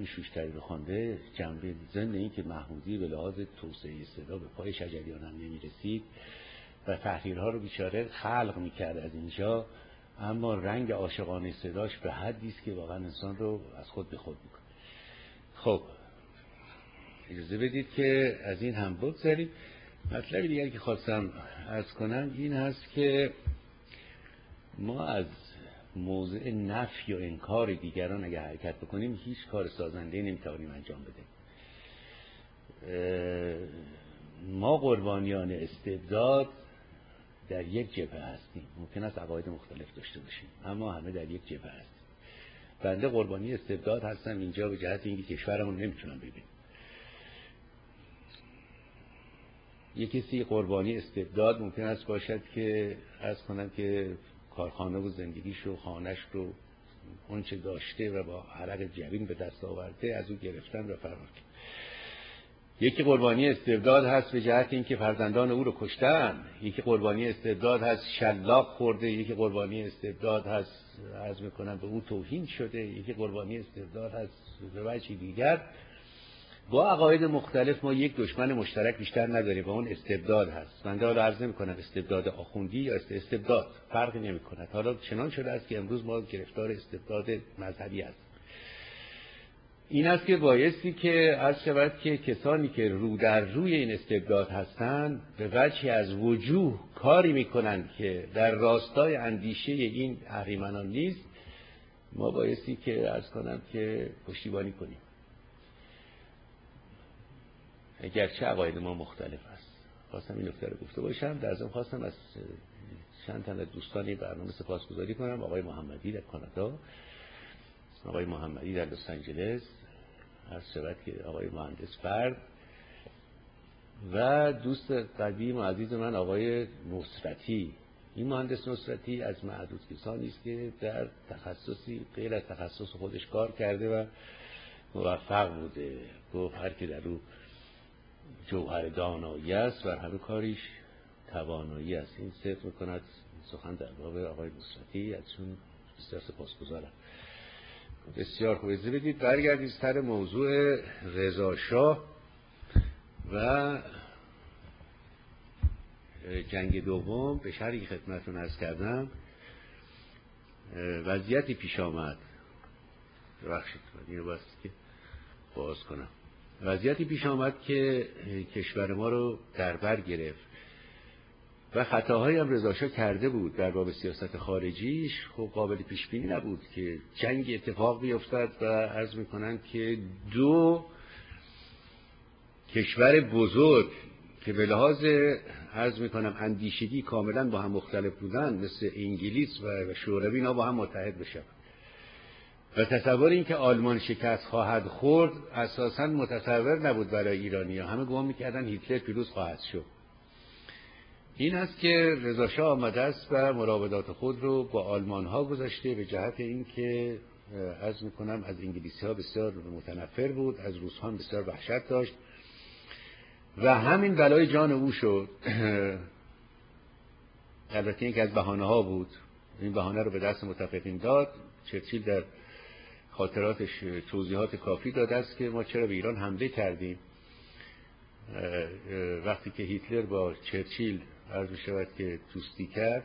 همین شوشتری رو خوانده، جنبه ضمن این که محمودی به لحاظ توسعه صدا به پای شجریان هم نمی‌رسید و تحریرها رو بیچاره خلق می‌کرد از اینجا، اما رنگ عاشقانه صداش به حدی است که واقعا انسان رو از خود به خود می‌کنه. خب اجازه بدید که از این هم بگذریم. مطلب دیگری که خواستم عرض کنم این هست که ما از موضع نفی و انکار دیگران اگر حرکت بکنیم هیچ کار سازنده نمیتوانیم انجام بدیم. ما قربانیان استبداد در یک جبهه هستیم، ممکن است عقاید مختلف داشته باشیم اما همه در یک جبهه هستیم. بنده قربانی استبداد هستم اینجا به جهت اینکه کشورمون نمیتونم ببینم. یک کسی قربانی استبداد ممکن است باشد که عرض کنم که کارخانه و زندگیش و خانه‌اش رو اون چه داشته و با عرق جبین به دست آورده از او گرفتن و فرار کرد. یکی قربانی استبداد هست به جهت اینکه فرزندان او رو کشتن، یکی قربانی استبداد هست شلاق خورده، یکی قربانی استبداد هست عرض میکنم به او توهین شده، یکی قربانی استبداد هست به وجهی دیگر. با عقاید مختلف ما یک دشمن مشترک بیشتر نداریم و اون استبداد هست. من حالا عرض نمی‌کنم استبداد آخوندی یا استبداد، فرقی نمی‌کند. حالا چنان شده است که امروز ما گرفتار استبداد مذهبی هستیم. این است که بایستی که عرض شود که کسانی که رو در روی این استبداد هستند به وجهی از وجوه کاری می‌کنند که در راستای اندیشه این اهریمنان نیست، ما بایستی که عرض کنم که پشتیبانی کنیم. اگرچه عقاید ما مختلف است. خواستم این نکته رو گفته باشم. در ضمن خواستم از چند تن از دوستان این برنامه سپاسگزاری کنم. آقای محمدی در کانادا، آقای محمدی در لس آنجلس، عرض شود که آقای مهندس فرد و دوست قدیم و عزیز من آقای نصرتی. این مهندس نصرتی از معدود کسانی است که در تخصصی غیر از تخصص خودش کار کرده و موفق بوده. گفت هر که در او جوهر دانایی است و همه کاریش توانایی است. این صدق میکند سخن در باب آقای نصرتی. ازشون بسیار سپاسگزارم. بسیار خوب. اجازه بدید برگردیم سر موضوع رضا شاه و جنگ دوم. به شرحی که خدمتتون عرض کردم وضعیتی پیش آمد، ببخشید اینو بس که باز کنم. وضعیتی پیش آمد که کشور ما رو در بر گرفت و خطاهایی هم رضا شاه کرده بود در باب سیاست خارجیش. خب قابل پیش بینی نبود که جنگ اتفاق بیفتد و عرض میکنن که دو کشور بزرگ که به لحاظ عرض میکنم اندیشگی کاملا با هم مختلف بودن مثل انگلیس و شوروی اینا با هم متحد بشن و تصور این که آلمان شکست خواهد خورد اساساً متصور نبود برای ایرانی‌ها. همه گمان می‌کردن هیتلر پیروز خواهد شد. این است که رضا شاه آمده است و مراودات خود رو با آلمان‌ها گذاشته به جهت این که عرض می‌کنم از انگلیسی‌ها بسیار متنفر بود، از روس‌ها بسیار وحشت داشت و همین بلای جان او شد. البته یک از بهانه‌ها بود. این بهانه رو به دست متفقین داد. چرچیل در خاطراتش توضیحات کافی داده است که ما چرا به ایران حمله کردیم. وقتی که هیتلر با چرچیل عرض می‌شود که دوستی کرد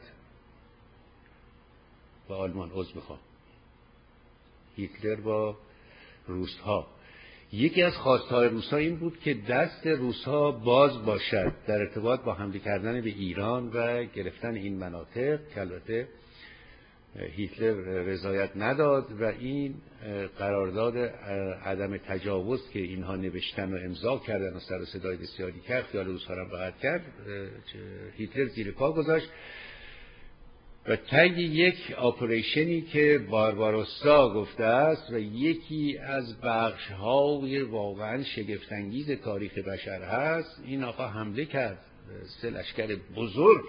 با آلمان، عذر می‌خوام، هیتلر با روس‌ها، یکی از خواستهای روس‌ها این بود که دست روس‌ها باز باشد در ارتباط با حمله کردن به ایران و گرفتن این مناطق که البته هیتلر رضایت نداد و این قرارداد عدم تجاوز که اینها نوشتن و امضا کردن و سر و صدای بسیاری کرد، خیال روس‌ها را راحت کرد، هیتلر زیر پا گذاشت و طی یک آپریشنی که بارباروسا گفته است و یکی از بخش‌های واقعا شگفت‌انگیز تاریخ بشر هست، این آقا حمله کرد، 3 لشکر بزرگ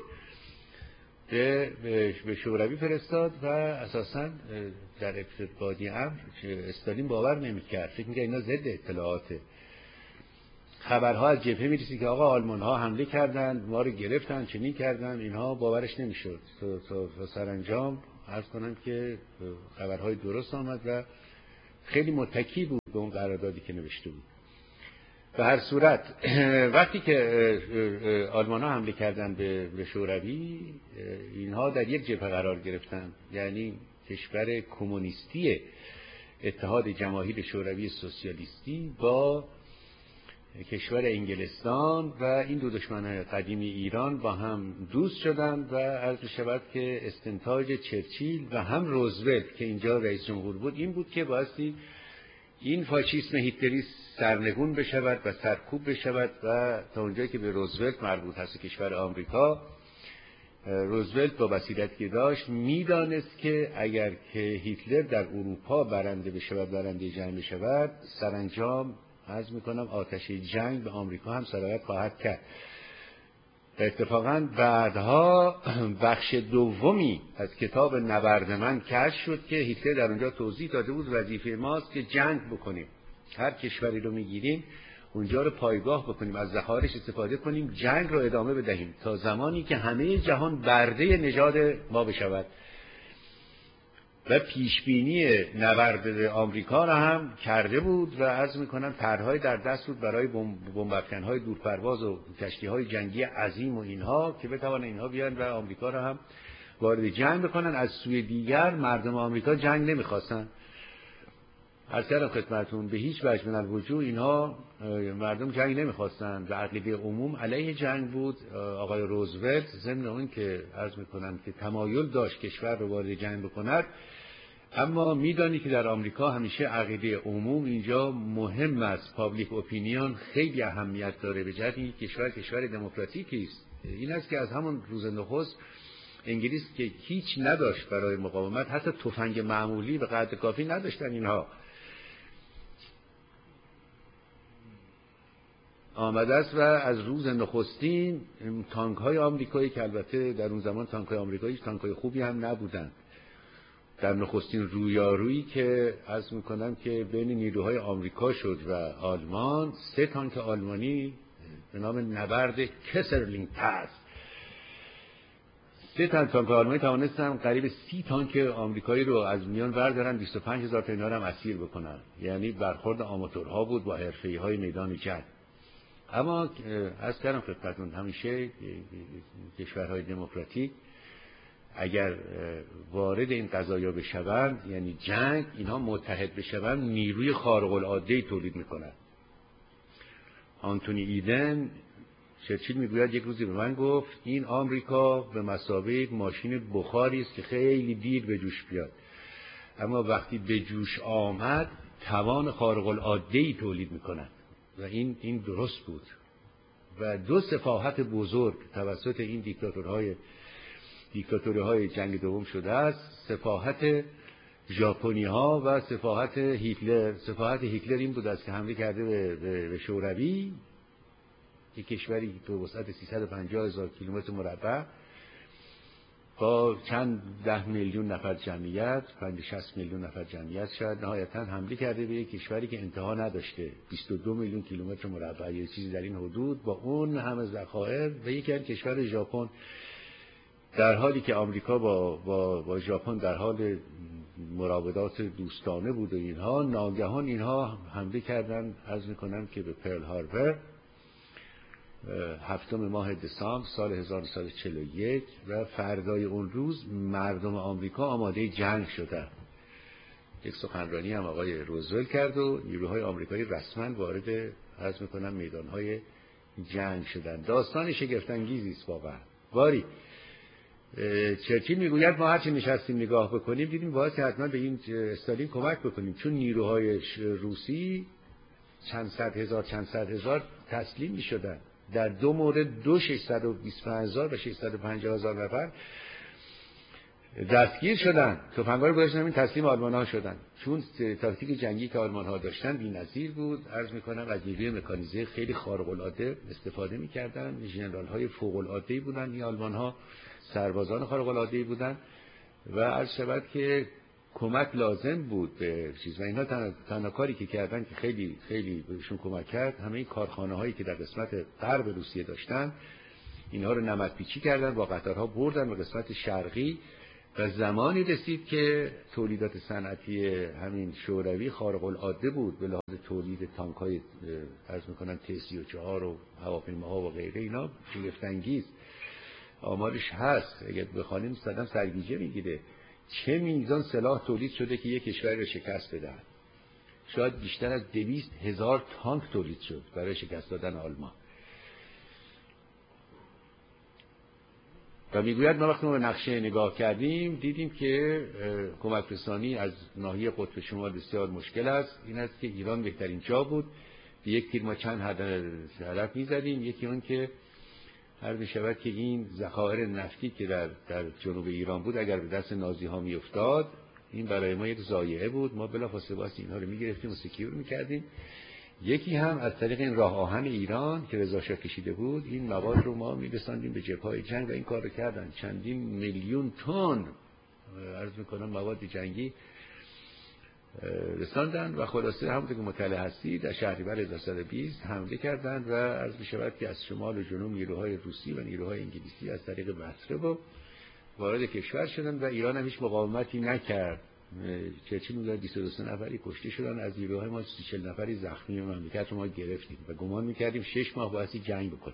به شوروی فرستاد و اساساً در ابتدای امر استالین باور نمی‌کرد، فکر می‌کرد اینا ضد اطلاعاته. خبرها از جبهه می‌رسید که آقا آلمان‌ها حمله کردند، ما رو گرفتن، چنین کردن، اینها باورش نمی‌شد. تا سرانجام عرض کنم که خبرهای درست آمد و خیلی متکی بود به اون قراردادی که نوشته بود. به هر صورت وقتی که آلمان ها حمله کردن به شوروی، اینها در یک جبهه قرار گرفتن، یعنی کشور کمونیستی اتحاد جماهیر شوروی سوسیالیستی با کشور انگلستان و این دو دشمن قدیمی ایران با هم دوست شدند و عرض شود که استنتاج چرچیل و هم روزولت که اینجا رئیس جمهور بود این بود که بایستی این فاشیسم هیتلری سرنگون بشود و سرکوب بشود و تا اونجایی که به روزولت مربوط هست کشور آمریکا، روزولت با بصیرتی که داشت میدانست که اگر که هیتلر در اروپا برنده بشود، برنده جنگ بشود، سرانجام عرض میکنم آتش جنگ به آمریکا هم سرایت خواهد کرد. و اتفاقا بعدها بخش دومی از کتاب نبرد من کشف شد که هیتلر در اونجا توضیح داده بود وظیفه ماست که جنگ بکنیم، هر کشوری رو میگیریم اونجا رو پایگاه بکنیم، از ذخایرش استفاده کنیم، جنگ رو ادامه بدهیم تا زمانی که همه جهان برده نژاد ما بشود. و پیشبینی نبرد آمریکا را هم کرده بود و عرض میکنم طرح‌های در دست بود برای بمب افکن‌های دورپرواز و کشتی‌های جنگی عظیم و اینها که بتوانن اینها بیان و آمریکا را هم وارد جنگ بکنن. از سوی دیگر مردم آمریکا جنگ نمیخواستن. عرض کردم خدمتتون به هیچ وجه من الوجوه اینها مردم جنگ نمیخواستن و عقیده عموم علیه جنگ بود. آقای روزولت ضمن اون که عرض میکنم که تمایل داشت کشور رو وارد جنگ بکند، اما میدانی که در آمریکا همیشه عقیده عموم اینجا مهم است، پابلیک اپینیون خیلی اهمیت داره، به جهت اینکه کشور دموکراتیکی است. این است که از همون روز نخست انگلیس که هیچ نداشت برای مقاومت، حتی تفنگ معمولی به قدر کافی نداشتن، اینها آمده است و از روز نخستین تانک های آمریکایی که البته در اون زمان تانک های آمریکایی تانک های خوبی هم نبودن، در نخستین رویارویی که عرض میکنم که بین نیروهای آمریکا شد و آلمان، 3 تانک آلمانی به نام نبرد کسرلینگ پاس، 3 تانک آلمانی توانستن قریب 30 تانک آمریکایی رو از میان بردارن، 25,000 تا اینا رو هم اسیر بکنن. یعنی برخورد آماتورها بود با حرفه‌ای‌های میدان جنگ. اما از کردم خدمتتون همیشه کشورهای دموکراتیک اگر وارد این قضایا بشوند، یعنی جنگ، اینها متحد بشوند، نیروی خارق العاده تولید میکنند. آنتونی ایدن چرچیل میگوید یک روزی به من گفت این آمریکا به مثابه یک ماشین بخاری است که خیلی دیر به جوش بیاد، اما وقتی به جوش آمد توان خارق العاده تولید میکند. و این درست بود. و 2 سفاهت بزرگ توسط این دیکتاتوری‌های جنگ دوم شده است، سفاهت ژاپنی‌ها و سفاهت هیتلر. سفاهت هیتلر این بود است که حمله کرده به شوروی، یک کشوری به وسعت 350,000 کیلومتر مربع با چند 10 میلیون نفر جمعیت، 50-60 میلیون نفر جمعیت، شاید نهایتاً حمله کرده به یک کشوری که انتها نداشته، 22 میلیون کیلومتر مربع یا چیزی در این حدود، با اون همه ذخایر. و یکی از کشور ژاپن، در حالی که آمریکا با ژاپن در حال مراودات دوستانه بود و اینها، ناگهان اینها حمله کردن، عرض میکنم که به پرل هاربر 7 ماه دسامبر سال 1941 و فردای اون روز مردم آمریکا آماده جنگ شدند. یک سخنرانی هم آقای روزولت کرد و نیروهای آمریکایی رسما وارد عرض میکنم میدانهای جنگ شدند. داستان شگفت‌انگیزی است واقعا. باری چرچیل میگوید ما هرچی نشستیم نگاه بکنیم دیدیم باید حتما به این استالین کمک بکنیم، چون نیروهای روسی چند صد هزار تسلیم میشدن. در 2 مورد 625,000 و 650,000 نفر دستگیر شدن، تفنگ‌ها رو گذاشتن این تسلیم آلمان‌ها شدن، چون تاکتیک جنگی که آلمان‌ها داشتن بی‌نظیر بود. عرض می‌کنم از نیروی مکانیزه خیلی خارق‌العاده استفاده می‌کردن، ژنرال‌های فوق‌العاده‌ای بودن این آلمان‌ها، سربازان خارق‌العاده‌ای بودن و عرض شود که کمک لازم بود به چیز. و اینها تنها کاری که کردن که خیلی خیلی بهشون کمک کرد، همه این کارخانه‌هایی که در قسمت غرب روسیه داشتن اینها رو نمدپیچی کردن، با قطارها بردن به قسمت شرقی و زمانی رسید که تولیدات صنعتی همین شوروی خارق العاده بود به لحاظ تولید تانک‌های عرض می‌کنم T-34 و هواپیماها و غیره. اینا شگفت انگیز آمارش هست، اگر بخوانیم صدام سرگیجه میگیره چه میزان سلاح تولید شده که یک کشور رو شکست بدن. شاید بیشتر از 200,000 تانک تولید شد برای شکست دادن آلمان. و میگوید ما وقتی ما به نقشه نگاه کردیم دیدیم که کمک رسانی از ناحیه قطب شمال بسیار مشکل است. این است که ایران بهترین جا بود، به یک تیر ما چند هدف میزدیم. یکی اون که هر میشود که این ذخایر نفتی که در جنوب ایران بود اگر به دست نازی ها میافتاد این برای ما یک ضایعه بود، ما بلافاصله واسه اینها رو میگرفتیم و سکیور میکردیم. یکی هم از طریق این راه آهن ایران که رضا شاه کشیده بود این مواد رو ما میرساندیم به جبهه‌های جنگ و این کار رو کردن. چندین میلیون تن عرض میکنم مواد جنگی رساندن و خلاصه همونطور که مطلع هستید در شهریور 1320 حمله کردند و عرض میشود که از شمال و جنوب نیروهای روسی و نیروهای انگلیسی از طریق بصره و وارد کشور شدند و ایران هم هیچ مقاومتی نکرد. چرچیل میگه 22 نفری کشته شدن، از نیروهای ما 40 نفری زخمی مملکت رو ما گرفتیم و گمان میکردیم 6 ماه باید جنگ بکنیم.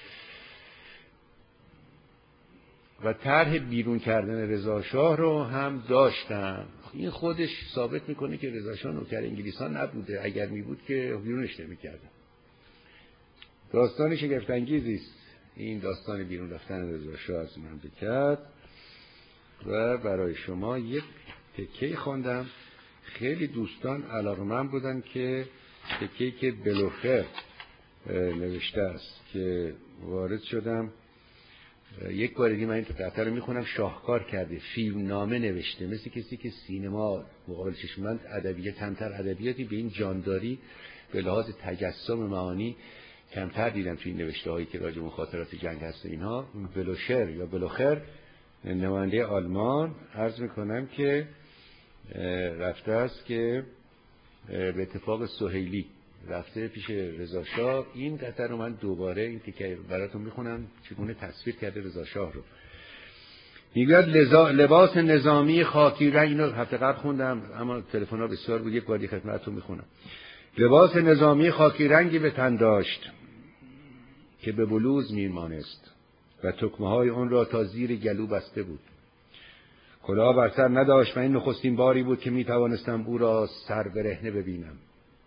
و طرح بیرون کردن رضا شاه رو هم داشتن. این خودش ثابت میکنه که رضا شاه نوکر انگلیسان نبوده، اگر میبود که بیرونش نمیکردن. داستان شگفت انگیزی است این داستان بیرون رفتن رضا شاه از مملکت. و برای شما یک تکه‌ای خواندم. خیلی دوستان علاقه‌مند بودن که تکه‌ای که بلوخر نوشته است که وارد شدم. یک بار دیگه من این قطعه رو میخونم. شاهکار کرده، فیلم نامه نوشته، مثل کسی که سینما مقابل چشمند ادبیات کمتر ادبیاتی به این جانداری به لحاظ تجسم معانی کمتر دیدم توی این نوشته هایی که راجع به خاطرات جنگ هست. اینها بلوشر یا بلوخر نماینده آلمان عرض میکنم که رفته است که به اتفاق سهیلی رفته پیش رضا شاه. این قطعه رو من دوباره این تیکه براتون میخونم چگونه تصویر کرده رضا شاه رو. میگه لباس نظامی خاکی رنگ، اینو هفته قبل خوندم اما تلفن‌ها بسیار بود، یک بار دیگه خدمتتون میخونم. لباس نظامی خاکی رنگی به تن داشت که به بلوز میمانست و تکمه‌های اون را تا زیر گلو بسته بود. کلاه بر سر نداشت و این نخستین باری بود که میتوانستم او را سر برهنه ببینم.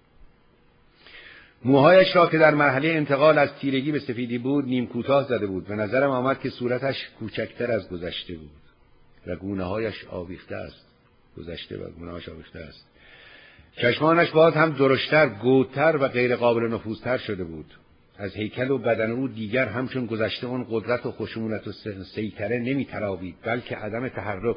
موهایش را که در مرحله انتقال از تیرگی به سفیدی بود نیم کوتاه زده بود و نظرم آمد که صورتش کوچکتر از گذشته بود و گونه‌هایش آویخته است. گذشته و گونه‌هاش آویخته است. چشمانش باز هم درشتر، گودتر و غیر قابل نفوذتر شده بود. از هیکل و بدن او دیگر همچون گذشته اون قدرت و خشونت و سیطره نمی‌تراوید، بلکه عدم تحرک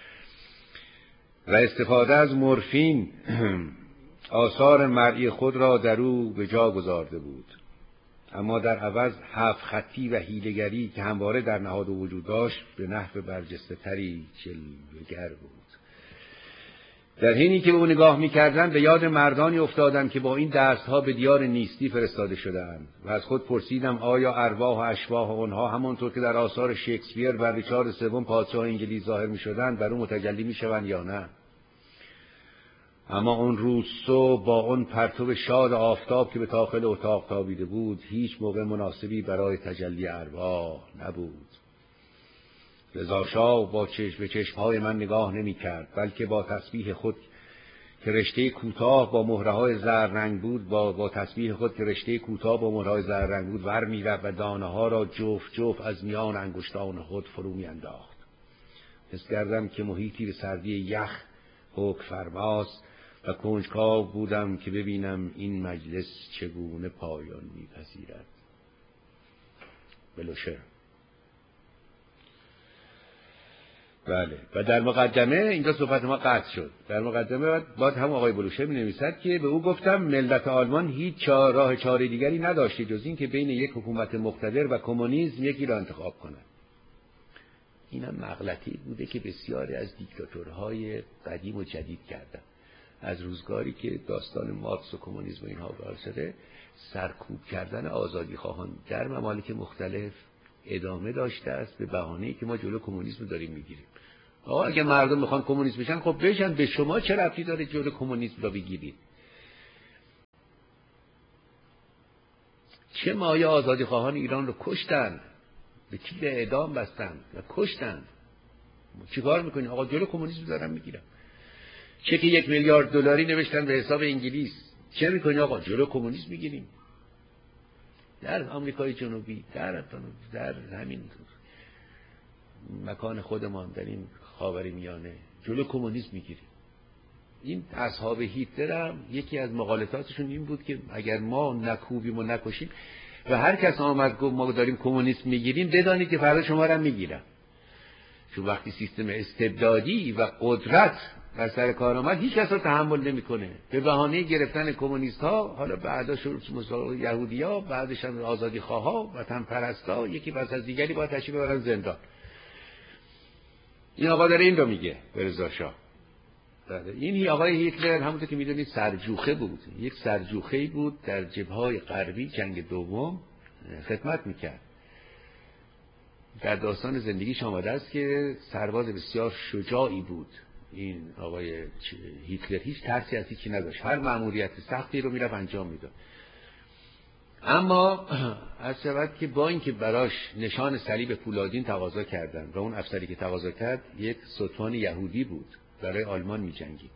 و استفاده از مورفین آثار مرئی خود را در او به جا گذارده بود. اما در عوض هفت خطی و حیله‌گری که همواره در نهاد وجود داشت به نحو برجسته‌تری جلوه‌گر بود. در حینی که به او نگاه می‌کردم به یاد مردانی افتادم که با این دست‌ها به دیار نیستی فرستاده شده‌اند و از خود پرسیدم آیا ارواح و اشباح آنها همانطور که در آثار شکسپیر بر ریچارد سوم پادشاه انگلیس ظاهر می‌شدند بر او متجلی می‌شوند یا نه. اما اون روز صبح با اون پرتو شاد آفتاب که به داخل اتاق تابیده بود هیچ موقع مناسبی برای تجلی ارواح نبود. رضا شاه به چشمهای من نگاه نمی کرد، بلکه با تسبیح خود که رشته کوتاه با مهره‌های زرد بود با تسبیح خود که رشته کوتاه با مهره‌های زرد رنگ بود ور می‌رفت و دانه‌ها را جفت جفت از میان انگشتان خود فرو می‌انداخت. حس کردم که محیطی به سردی یخ حکم فرماست و کنجکاو بودم که ببینم این مجلس چگونه پایان می‌پذیرد. بلوشر. بله. و در مقدمه اینجا صحبت ما قطع شد. در مقدمه بعد هم آقای بلوشر می‌نویسد که به او گفتم ملت آلمان هیچ راه چاره دیگری نداشته جز این که بین یک حکومت مقتدر و کمونیسم یکی را انتخاب کند. این هم مغلطی بوده که بسیاری از دیکتاتورهای قدیم و جدید کردن. از روزگاری که داستان مارکس و کمونیسم و اینها وارد شده سرکوب کردن آزادی خواهان در ممالک مختلف ادامه داشته است به بهانه‌ای که ما جلو کمونیسم داریم میگیریم. اگه مردم میخوان کمونیست بشن خب بشن، به شما چه ربطی داره جلوی کمونیسم را بگیرید؟ چه مایه آزادی خواهان ایران رو کشتن، به تیر اعدام بستن و کشتن. چیکار میکنین؟ آقا جلوی کمونیسم دارن میگیرن. چک 1 میلیارد دلاری نوشتن به حساب انگلیس. چه میکنین؟ آقا جلوی کمونیسم میگیریم. در آمریکای جنوبی، در همین مکان خودمان، در این خاورمیانه جلوی کمونیسم میگیریم. این اصحاب هیتلر هم یکی از مقالطاتشون این بود که اگر ما نکوبیم و نکشیم و هر کس آمد گفت ما داریم کمونیسم میگیریم، بدانید که فردا شما رو هم میگیرن. چون وقتی سیستم استبدادی و قدرت بر سر کار آمد، هیچ کس رو تحمل نمیکنه. به بهانه گرفتن کمونیست ها، حالا بعدش یهودی ها، بعدش هم آزادی خواه ها، وطن پرست ها، یکی پس از دیگری باید تشریف ببرن زندان. این آقا داره این رو میگه به رضا شاه. این آقای هیتلر همونطور که میدونید سرجوخه بود، یک سرجوخه‌ای بود در جبهه‌های غربی جنگ دوم خدمت میکرد. در داستان زندگیش آمده است که سرباز بسیار شجاعی بود. این آقای هیتلر هیچ ترسی از هیچی نداشت، هر مأموریت سختی رو میرفت انجام میداد. اما از شود که با اینکه براش نشان صلیب فولادین تقاضا کردن و اون افسری که تقاضا کرد یک ستوان یهودی بود، برای آلمان می‌جنگید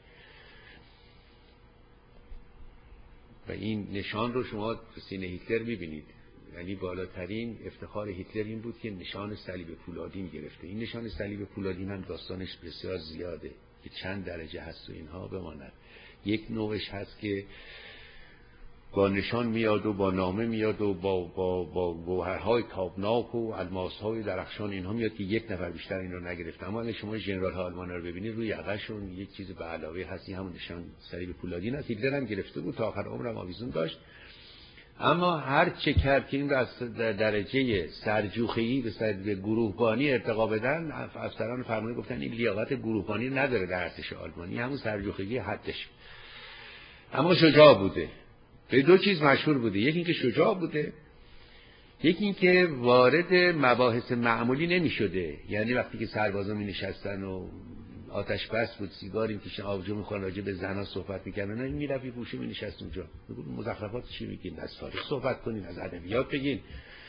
و این نشان رو شما تو سینه هیتلر می‌بینید. یعنی بالاترین افتخار هیتلر این بود که نشان صلیب فولادین گرفته. این نشان صلیب فولادین هم داستانش بسیار زیاده که چند درجه هست و اینها بماند. یک نوعش هست که با نشان میاد و با نامه میاد و با گوهرهای تابناک و الماسهای درخشان اینها میاد که یک نفر بیشتر این رو نگرفته. اما اگه شما ژنرال ها آلمان رو ببینید روی یقه‌شون یک چیز به علاوه هستی، همون نشان صلیب فولادین است. هیتلر هم گرفته بود، تا آخر عمرم آویزون داشت. اما هر چه کرد که این رو از درجه سرجوخه‌ای به گروهبانی ارتقا بدن، افسران فرمانده گفتن این لیاقت گروهبانی نداره در ارتش آلمانی، همون سرجوخه‌ای حدش. اما شجاع بوده، به دو چیز مشهور بوده، یکی اینکه شجاع بوده، یکی اینکه وارد مباحث معمولی نمی شده. یعنی وقتی که سربازا می نشستن و آتش بس بود، سیگاری میکشن، آبجو میخورن، راجع به زنا صحبت میکردن، این میرفت گوشه می نشست اونجا، میگفت مزخرفات چی میگین، از تاریخ صحبت کنین، از ادبیات بگین.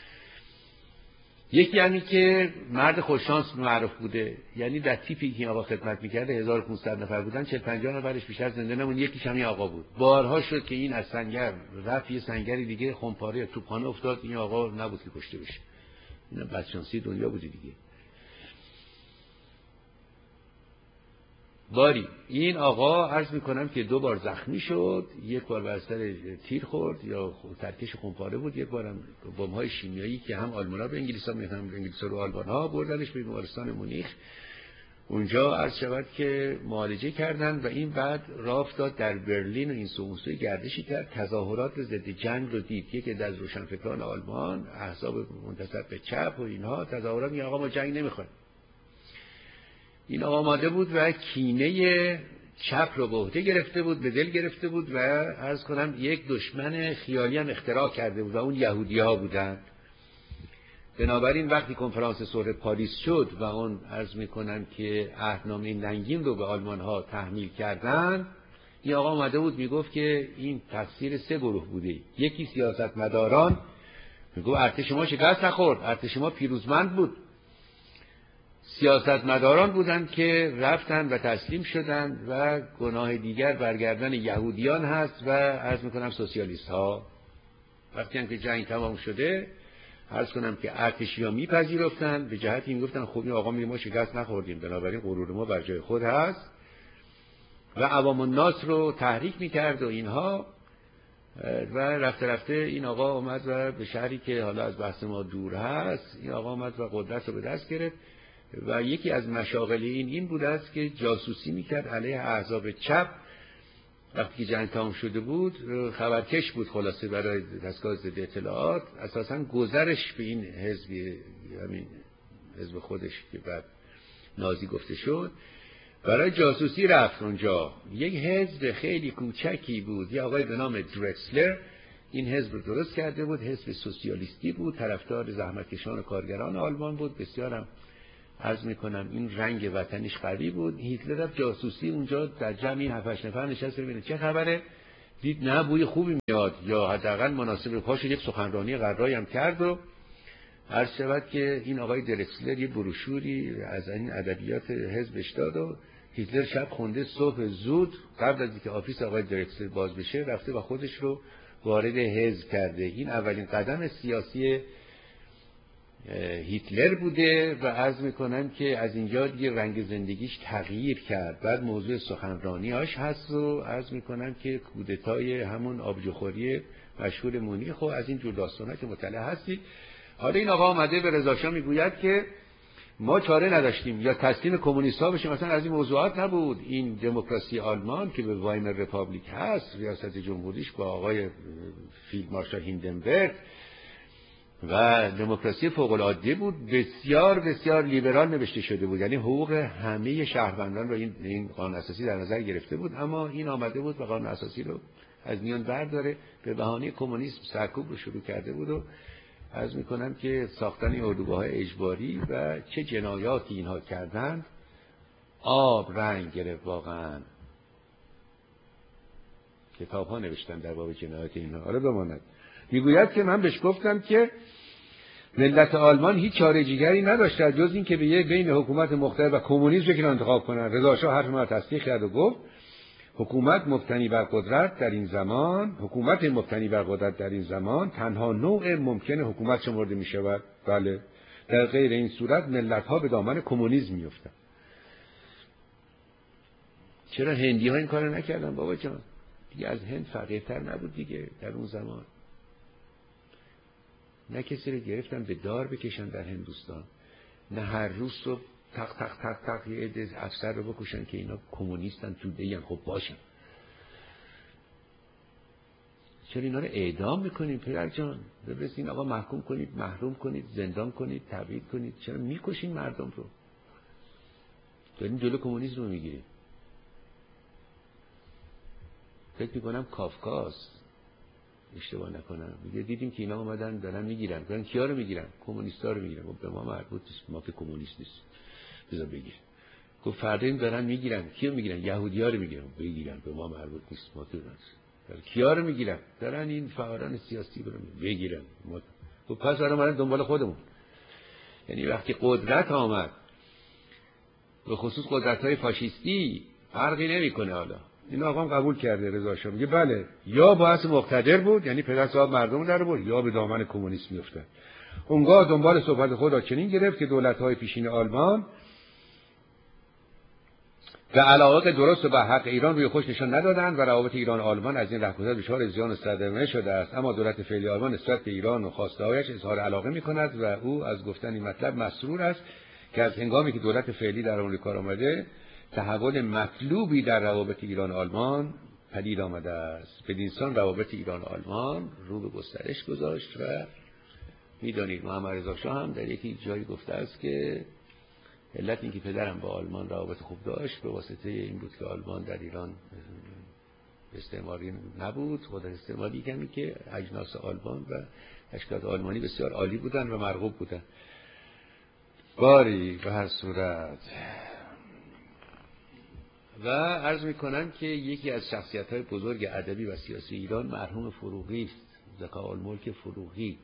یکی یعنی که مرد خوششانس معروف بوده، یعنی در تیپی که آقا خدمت میکرده 1500 نفر بودن، 40-50 نفرش بیشتر زنده نمون، یکیش همین آقا بود. بارها شد که این از سنگر رفت یه سنگری دیگه خمپاره توپخانه افتاد، این آقا نبود که کشته بشه. اینا بدشانسی دنیا بوده دیگه. باری این آقا عرض میکنم که 2 بار زخمی شد، یک بار بر سر تیر خورد یا ترکش خمپاره بود، یک بارم بمب‌های شیمیایی که هم آلمان‌ها به انگلیس‌ها می‌دادن، انگلیس‌ها رو آلمان‌ها بردنش به بیمارستان مونیخ. اونجا عرض شود که معالجه کردن و این بعد راه افتاد در برلین و این سوی گردشی کرد، تظاهرات ضد جنگ رو دید. یکی از روشنفکران آلمان، احزاب منتسب به چپ و اینها تظاهرات می‌کردن آقا ما جنگ نمی‌خوایم. این آقا آماده بود و کینه چپ رو به عهده گرفته بود، به دل گرفته بود و عرض کنم یک دشمن خیالی هم اختراع کرده بود و اون یهودی‌ها بودند. بنابراین وقتی کنفرانس صلح پاریس شد و اون عرض میکنم که عهدنامه لنگین رو به آلمان‌ها تحمیل کردن، این آقا آمده بود میگفت که این تقصیر 3 گروه بوده. یکی سیاستمداران، میگفت ارتش ما شکست نخورد، ارتش ما پیروزمند بود. سیاستمداران بودند که رفتن و تسلیم شدند و گناه دیگر برگردن یهودیان هست و عرض میکنم سوسیالیست ها. وقتی هم که جنگ تمام شده عرض کنم که ارتشی ها میپذیرفتن، به جهتی میگفتن خب این آقا ما شکست نخوردیم، بنابراین غرور ما بر جای خود هست و عوام الناس رو تحریک میکرد و اینها. و رفته رفته این آقا آمد و به شهری که حالا از بحث ما دور هست، این آقا آمد و قدرت رو به دست گرفت و یکی از مشاغل این بود است که جاسوسی میکرد علیه احزاب چپ. وقتی که جنگ تمام شده بود خبرکش بود خلاصه برای دستگاه ضد اطلاعات، اساساً گذرش به این حزب، همین حزب خودش که بعد نازی گفته شد، برای جاسوسی رفت اونجا. یک حزب خیلی کوچکی بود، یه آقای به نام درکسلر این حزب رو درست کرده بود، حزب سوسیالیستی بود، طرفدار زحمتکشان و کارگران آلمان بود، بسیارم عرض میکنم این رنگ وطنیش قوی بود. هیتلر رفت جاسوسی اونجا در جمعی 7-8 نفر نشست ببینه چه خبره، دید نه بوی خوبی میاد یا حداقل مناسب پاشو یک سخنرانی قرایی هم کرد و عرض شود که این آقای درکسلر یه بروشوری از این ادبیات حزبش داد و هیتلر شب خونده، صبح زود قبل از اینکه آفیس آقای درکسلر باز بشه رفته و خودش رو وارد حزب کرده. این اولین قدم سیاسی هیتلر بوده و عرض میکنم که از اینجا دیگه رنگ زندگیش تغییر کرد. بعد موضوع سخنرانیاش هست و عرض میکنم که کودتای همون آبجوخوری مشهور مونیخ و از این جور داستانا که مطلع هستید. حالا این آقا آمده به رضا شاه میگوید که ما چاره نداشتیم یا تسلیم کمونیست‌ها بشیم، مثلا از این موضوعات نبود. این دموکراسی آلمان که به وایمر رپابلیک هست، ریاست جمهوریش با آقای فیلد مارشال هیندنبرگ و دموکراسی فوق‌العاده بود، بسیار بسیار لیبرال نوشته شده بود، یعنی حقوق همه شهروندان رو این قانون اساسی در نظر گرفته بود. اما این آمده بود و قانون اساسی رو از میان برداره، به بهانه کمونیسم سرکوب رو شروع کرده بود و عرض میکنم که ساختن این اردوگاه‌های اجباری و چه جنایاتی اینها کردند. آب رنگ گرفت واقعا. کتاب ها نوشتن در باب جنایات اینها. حالا بماند میگوید که من بهش گفتم که ملت آلمان هیچ چاره دیگری نداشت جز این که به یک بین حکومت مقتدر و کمونیسم یکی انتخاب کنند. رضا شاه حرف ما تصدیق کرد و گفت حکومت مبتنی بر قدرت در این زمان تنها نوع ممکن حکومت شمرده می شود. بله، در غیر این صورت ملت ها به دامن کمونیسم می افتند. چرا هندی ها این کارو نکردن بابا جان؟ دیگه از هند فقیرتر نبود دیگه در اون زمان. نه کسی رو گرفتن به دار بکشن در هندوستان، نه هر روز صبح تق تق تق تق یه عده افسر رو بکشن که اینا کمونیستن توده این. خب باشن، چرا اینا رو اعدام میکنید پدر جان؟ ببرسین آقا محکوم کنید، محروم کنید، زندان کنید، تبعید کنید. چرا میکشین مردم رو؟ دارین جلو کمونیسم رو میگیرید. فکر میکنم کافکاست، اشتباه نکنم، میگه دیدیم که اینا اومدن دارن میگیرن. گفتن کیا رو میگیرن؟ کمونیستا رو میگیرن. گفت به ما مربوط نیست، ما که کمونیست نیست، بذار بگیر. گفت فردا این دارن میگیرن. کیو میگیرن؟ یهودی‌ها رو میگیرن. بگیرن، به ما مربوط نیست، ما که نیست. کیا رو میگیرن؟ دارن این فعالان سیاسی رو بگیرن. گفت پس برای ما دنبال خودمون. یعنی وقتی قدرت آمد، به خصوص قدرت‌های فاشیستی، فرقی نمیکنه. حالا این آقام قبول کرده رضا شاه، میگه بله، یا باعث مقتدر بود، یعنی پدر صاحب مردم در آورد، یا به دامن کمونیسم میافتاد. اونگاه دنبال صحبت خدا چنین گرفت که دولت‌های پیشین آلمان به علاقه درست و به حق ایران روی خوش نشان ندادند و روابط ایران و آلمان از این رهگذر دچار زیان و سرزنش شده است. اما دولت فعلی آلمان نسبت به ایران و خواسته‌هایش اظهار علاقه می‌کند و او از گفتن این مطلب مسرور است که از هنگامی که دولت فعلی در آمریکا آمده تحول مطلوبی در روابط ایران و آلمان پدید آمده است. بدینسان روابط ایران و آلمان رو به گسترش گذاشت و می‌دانید محمد رضا شاه هم در یکی جایی گفته است که علت اینکه پدرم با آلمان روابط خوب داشت به واسطه این بود که آلمان در ایران استعماری نبود، خود استعماری کمی که اجناس آلمان و اشکالات آلمانی بسیار عالی بودن و مرغوب بودن. باری به هر صورت و عرض میکنم که یکی از شخصیت‌های بزرگ ادبی و سیاسی ایران مرحوم فروغی است، ذکاءالملک فروغی.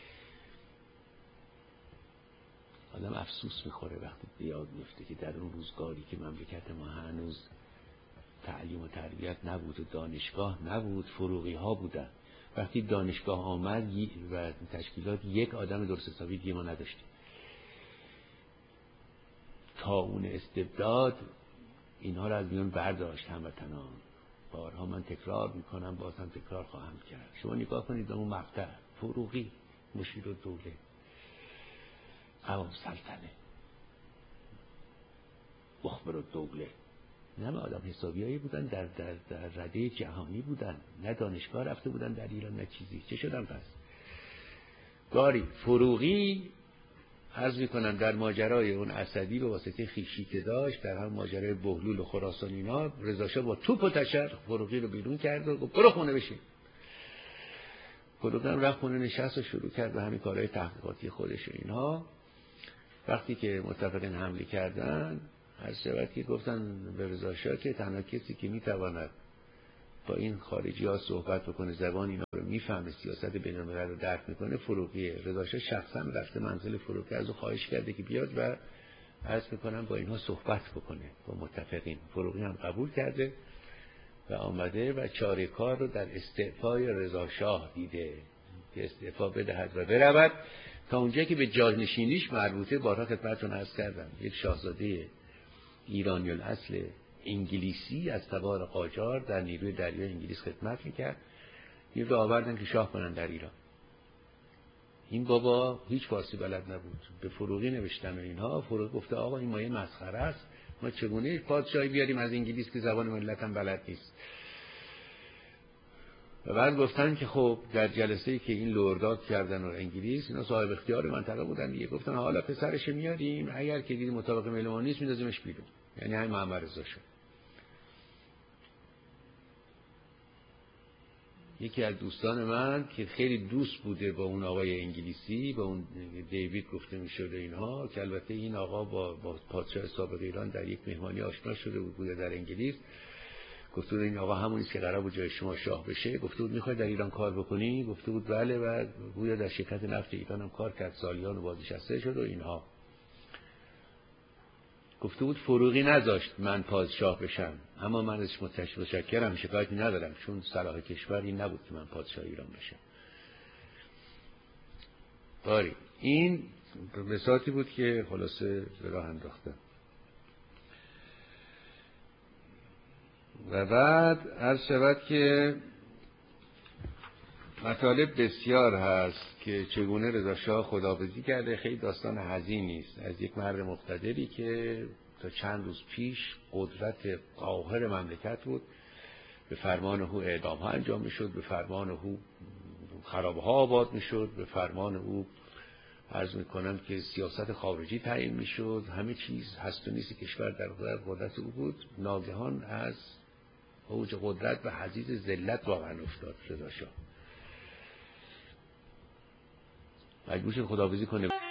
آدم افسوس میخوره وقتی بیاد میفته که در اون روزگاری که مملکت ما هنوز تعلیم و تربیت نبود و دانشگاه نبود، فروغی ها بودن. وقتی دانشگاه آمد و تشکیلات، یک آدم درست حسابی دیگه ما نداشتیم. طاعون استبداد اینها رو از میان برداشت هموطنان. بارها من تکرار میکنم، باز هم تکرار خواهم کرد. شما نگاه کنید اون مقطع، فروغی مشیرالدوله، قوام سلطنه، مخبرالدوله، نه آدم حسابیایی بودن، در رده جهانی بودن، نه دانشگاه رفته بودن در ایران نه چیزی. چه شدن پس؟ باری فروغی عرض میکنم در ماجرای اون اسدی به واسطه خویشی که داشت، در هم ماجرای بهلول و خراسان اینا، رضا شاه با توپ و تشر فروغی رو بیرون کرد و گفت برو خونه بشین. فروغی هم رفت خونه نشست و شروع کرد به همین کارهای تحقیقاتی خودش و اینها. وقتی که متفقین حمله کردن، از شبت که گفتن به رضا شاه که تنها کسی که میتواند با این خارجی ها صحبت بکنه، زبان اینا رو میفهمه، سیاست بین الملل رو درک میکنه، فروغیه. رضا شاه شخصا رفته منزل فروغی، از او خواهش کرده که بیاد و عرض میکنم با اینها صحبت بکنه، با متفقین. فروغی هم قبول کرده و آمده و چاره کار رو در استعفای رضا شاه دیده که استعفا بدهد و برود تا اونجایی که به جانشینیش مربوطه. بارها خدمتتون عرض کردم یک شاهزاده ایرانی الاصل انگلیسی از تبار قاجار در نیروی دریای انگلیس خدمت میکرد. این رو آوردن که شاه کنن در ایران. این بابا هیچ فارسی بلد نبود، به فروغی نوشتن و اینها. فروغی گفته آقا این مایه مسخره است، ما چگونه پادشاهی بیاریم از انگلیس که زبان ملت هم بلد نیست. و بعد گفتن که خب در جلسه‌ای که این لردات کردن و انگلیس، اینا صاحب اختیار منطقه بودن دیگه، گفتن حالا پسرش میاریم، اگر که دید مطابق ملمان نیست میندازیمش بیرون. یعنی همین محمد رضا شاه. یکی از دوستان من که خیلی دوست بوده با اون آقای انگلیسی، با اون دیوید گفته میشد اینها، که البته این آقا با پادشاه سابق ایران در یک مهمانی آشنا شده بود در انگلیس. گفته بود این آقا همونیست که قرار بود جای شما شاه بشه. گفته بود میخوای در ایران کار بکنی؟ گفته بود بله. و گویا در شرکت نفت ایران هم کار کرد، سالیان و بازنشسته شد و اینها. گفته بود فروغی نذاشت من پادشاه بشم، اما من ازش متشکرم، شکایتی ندارم، چون صلاح کشور این نبود که من پادشاه ایران بشم. باری این بساطی بود که خلاصه به راه انداختم. و بعد عرض شود که مطالب بسیار هست که چگونه رضا شاه خداحافظی کرده. خیلی داستان حزینی است از یک مرد مقتدری که تا چند روز پیش قدرت قاهر مملکت بود. به فرمان او اعدام ها انجام می شد، به فرمان او خرابه ها آباد می شد، به فرمان او عرض می کنم که سیاست خارجی تعیین می شد. همه چیز هست و نیست کشور در قدرت او بود. ناگهان از اوج قدرت و حضیض ذلت واقعا افتاد رضا شاه. مجبور شد خداحافظی کنه.